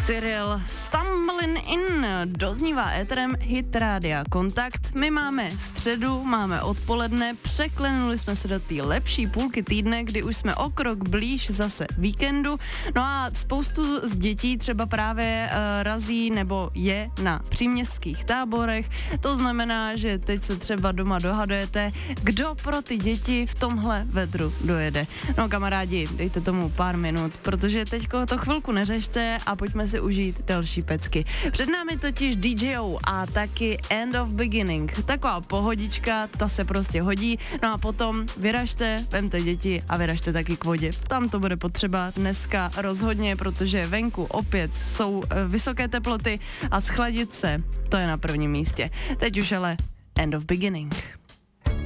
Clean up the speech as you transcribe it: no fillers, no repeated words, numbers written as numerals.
Cyril Stumbling In doznívá éterem Hit Rádia Kontakt. My máme středu, máme odpoledne, překlenuli jsme se do té lepší půlky týdne, kdy už jsme o krok blíž zase víkendu. No a spoustu z dětí třeba právě razí nebo je na příměstských táborech. To znamená, že teď se třeba doma dohadujete, kdo pro ty děti v tomhle vedru dojede. No kamarádi, dejte tomu pár minut, protože teďko to chvilku neřešte a pojďme si užít další pecky. Před námi totiž DJO a taky End of Beginning. Taková pohodička, ta se prostě hodí. No a potom vyražte, vemte děti a vyražte taky k vodě. Tam to bude potřeba dneska rozhodně, protože venku opět jsou vysoké teploty a schladit se, to je na prvním místě. Teď už ale End of Beginning.